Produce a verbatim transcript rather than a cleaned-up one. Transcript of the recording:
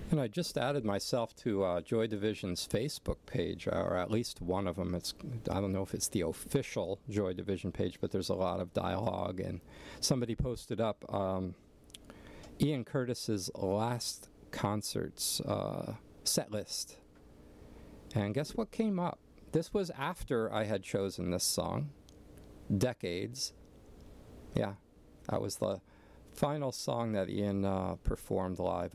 And I just added myself to uh, Joy Division's Facebook page, or at least one of them. It's I don't know if it's the official Joy Division page, but there's a lot of dialogue. And somebody posted up um, Ian Curtis's last concert's uh, set list. And guess what came up? This was after I had chosen this song, Decades. Yeah, that was the final song that Ian uh, performed live